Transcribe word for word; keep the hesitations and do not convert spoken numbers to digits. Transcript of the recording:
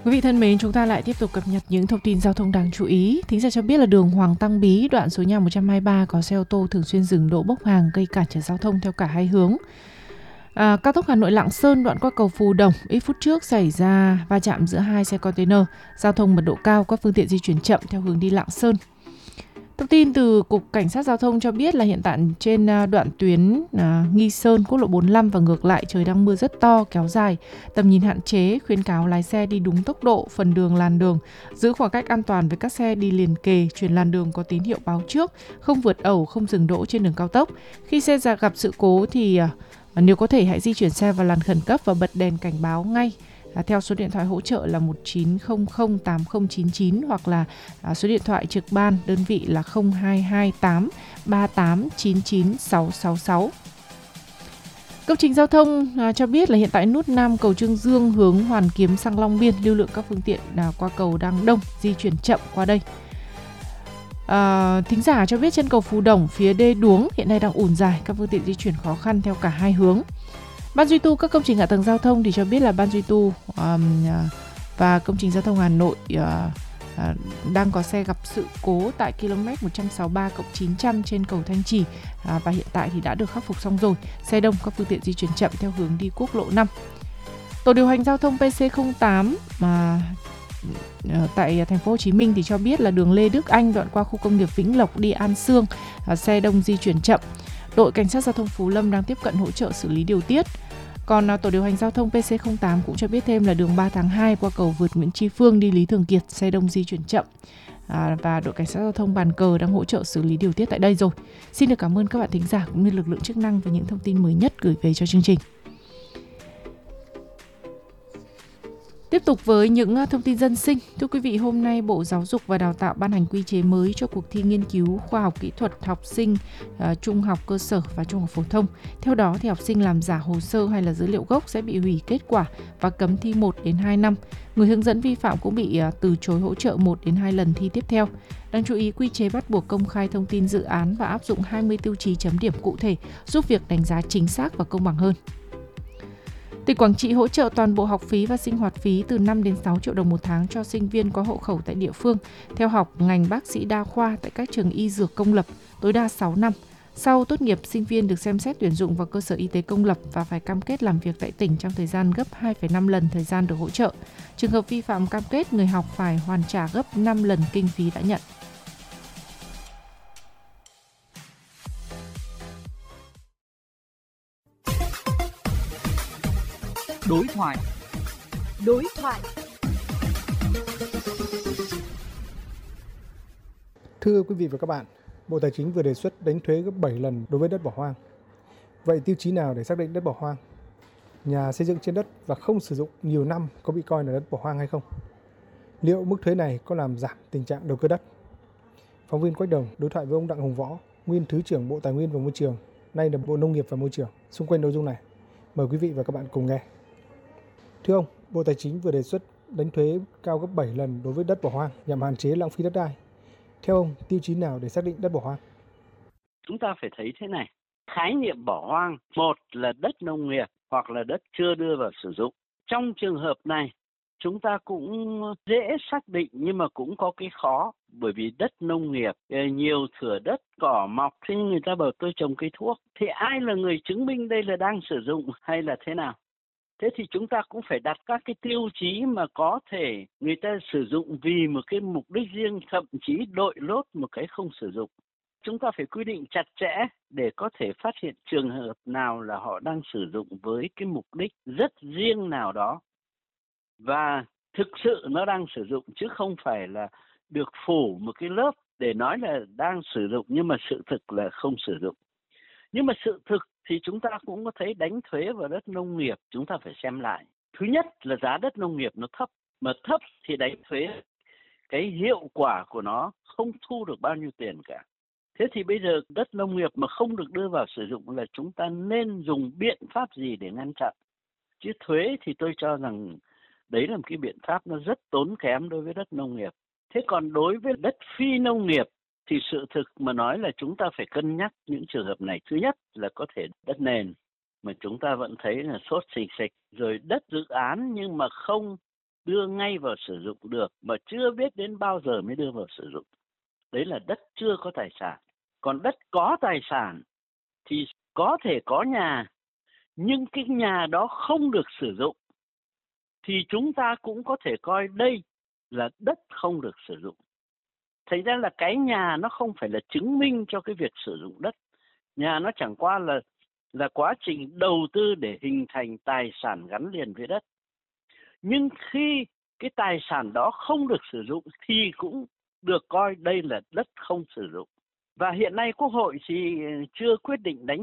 Quý vị thân mến, chúng ta lại tiếp tục cập nhật những thông tin giao thông đáng chú ý. Thính giả cho biết là đường Hoàng Tăng Bí, đoạn số nhà một trăm hai mươi ba có xe ô tô thường xuyên dừng đỗ bốc hàng gây cản trở giao thông theo cả hai hướng. À, cao tốc Hà Nội Lạng Sơn đoạn qua cầu Phù Đồng, ít phút trước xảy ra va chạm giữa hai xe container, giao thông mật độ cao, các phương tiện di chuyển chậm theo hướng đi Lạng Sơn. Thông tin từ Cục Cảnh sát Giao thông cho biết là hiện tại trên đoạn tuyến à, Nghi Sơn, quốc lộ bốn mươi lăm và ngược lại trời đang mưa rất to kéo dài, tầm nhìn hạn chế, khuyến cáo lái xe đi đúng tốc độ, phần đường làn đường, giữ khoảng cách an toàn với các xe đi liền kề, chuyển làn đường có tín hiệu báo trước, không vượt ẩu, không dừng đỗ trên đường cao tốc. Khi xe ra gặp sự cố thì à, nếu có thể hãy di chuyển xe vào làn khẩn cấp và bật đèn cảnh báo ngay. À, theo số điện thoại hỗ trợ là một chín không không tám không chín chín hoặc là à, số điện thoại trực ban đơn vị là không hai hai tám ba tám chín chín sáu sáu sáu. Công trình giao thông à, cho biết là hiện tại nút Nam cầu Trương Dương hướng Hoàn Kiếm sang Long Biên, lưu lượng các phương tiện à, qua cầu đang đông, di chuyển chậm qua đây. À, thính giả cho biết trên cầu Phú Đồng phía đê Đuống hiện nay đang ùn dài, các phương tiện di chuyển khó khăn theo cả hai hướng. Ban duy tu các công trình hạ tầng giao thông thì cho biết là Ban duy tu um, và công trình giao thông Hà Nội uh, uh, đang có xe gặp sự cố tại km một trăm sáu mươi ba cộng chín trăm trên cầu Thanh Trì uh, và hiện tại thì đã được khắc phục xong rồi. Xe đông, các phương tiện di chuyển chậm theo hướng đi quốc lộ năm. Tổ điều hành giao thông pê xê không tám mà uh, tại thành phố Hồ Chí Minh thì cho biết là đường Lê Đức Anh đoạn qua khu công nghiệp Vĩnh Lộc đi An Sương, uh, xe đông di chuyển chậm. Đội Cảnh sát Giao thông Phú Lâm đang tiếp cận hỗ trợ xử lý điều tiết. Còn tổ điều hành giao thông pê xê không tám cũng cho biết thêm là đường ba tháng hai qua cầu vượt Nguyễn Tri Phương đi Lý Thường Kiệt, xe đông di chuyển chậm. À, và đội Cảnh sát Giao thông Bàn Cờ đang hỗ trợ xử lý điều tiết tại đây rồi. Xin được cảm ơn các bạn thính giả cũng như lực lượng chức năng về những thông tin mới nhất gửi về cho chương trình. Tiếp tục với những thông tin dân sinh. Thưa quý vị, hôm nay Bộ Giáo dục và Đào tạo ban hành quy chế mới cho cuộc thi nghiên cứu khoa học kỹ thuật học sinh uh, trung học cơ sở và trung học phổ thông. Theo đó thì học sinh làm giả hồ sơ hay là dữ liệu gốc sẽ bị hủy kết quả và cấm thi một đến hai năm. Người hướng dẫn vi phạm cũng bị uh, từ chối hỗ trợ một đến hai lần thi tiếp theo. Đáng chú ý, quy chế bắt buộc công khai thông tin dự án và áp dụng hai mươi tiêu chí chấm điểm cụ thể, giúp việc đánh giá chính xác và công bằng hơn. Tỉnh Quảng Trị hỗ trợ toàn bộ học phí và sinh hoạt phí từ năm đến sáu triệu đồng một tháng cho sinh viên có hộ khẩu tại địa phương theo học ngành bác sĩ đa khoa tại các trường y dược công lập tối đa sáu năm. Sau tốt nghiệp, sinh viên được xem xét tuyển dụng vào cơ sở y tế công lập và phải cam kết làm việc tại tỉnh trong thời gian gấp hai phẩy năm lần thời gian được hỗ trợ. Trường hợp vi phạm cam kết, người học phải hoàn trả gấp năm lần kinh phí đã nhận. Đối thoại. Đối thoại. Thưa quý vị và các bạn, Bộ Tài chính vừa đề xuất đánh thuế gấp bảy lần đối với đất bỏ hoang. Vậy tiêu chí nào để xác định đất bỏ hoang? Nhà xây dựng trên đất và không sử dụng nhiều năm có bị coi là đất bỏ hoang hay không? Liệu mức thuế này có làm giảm tình trạng đầu cơ đất? Phóng viên Quách Đồng đối thoại với ông Đặng Hùng Võ, nguyên Thứ trưởng Bộ Tài nguyên và Môi trường, nay là Bộ Nông nghiệp và Môi trường, xung quanh nội dung này. Mời quý vị và các bạn cùng nghe. Thưa ông, Bộ Tài chính vừa đề xuất đánh thuế cao gấp bảy lần đối với đất bỏ hoang nhằm hạn chế lãng phí đất đai. Theo ông, tiêu chí nào để xác định đất bỏ hoang? Chúng ta phải thấy thế này. Khái niệm bỏ hoang, một là đất nông nghiệp hoặc là đất chưa đưa vào sử dụng. Trong trường hợp này, chúng ta cũng dễ xác định nhưng mà cũng có cái khó. Bởi vì đất nông nghiệp, nhiều thửa đất cỏ mọc thì người ta bảo tôi trồng cây thuốc. Thì ai là người chứng minh đây là đang sử dụng hay là thế nào? Thế thì chúng ta cũng phải đặt các cái tiêu chí mà có thể người ta sử dụng vì một cái mục đích riêng, thậm chí đội lốt một cái không sử dụng. Chúng ta phải quy định chặt chẽ để có thể phát hiện trường hợp nào là họ đang sử dụng với cái mục đích rất riêng nào đó. Và thực sự nó đang sử dụng chứ không phải là được phủ một cái lớp để nói là đang sử dụng nhưng mà sự thực là không sử dụng. Nhưng mà sự thực thì chúng ta cũng có thấy đánh thuế vào đất nông nghiệp, chúng ta phải xem lại. Thứ nhất là giá đất nông nghiệp nó thấp, mà thấp thì đánh thuế, cái hiệu quả của nó không thu được bao nhiêu tiền cả. Thế thì bây giờ đất nông nghiệp mà không được đưa vào sử dụng là chúng ta nên dùng biện pháp gì để ngăn chặn? Chứ thuế thì tôi cho rằng đấy là một cái biện pháp nó rất tốn kém đối với đất nông nghiệp. Thế còn đối với đất phi nông nghiệp thì sự thực mà nói là chúng ta phải cân nhắc những trường hợp này. Thứ nhất là có thể đất nền mà chúng ta vẫn thấy là sốt xình xịch, rồi đất dự án nhưng mà không đưa ngay vào sử dụng được mà chưa biết đến bao giờ mới đưa vào sử dụng. Đấy là đất chưa có tài sản. Còn đất có tài sản thì có thể có nhà, nhưng cái nhà đó không được sử dụng thì chúng ta cũng có thể coi đây là đất không được sử dụng. Thành ra là cái nhà nó không phải là chứng minh cho cái việc sử dụng đất. Nhà nó chẳng qua là là quá trình đầu tư để hình thành tài sản gắn liền với đất. Nhưng khi cái tài sản đó không được sử dụng thì cũng được coi đây là đất không sử dụng. Và hiện nay Quốc hội thì chưa quyết định đánh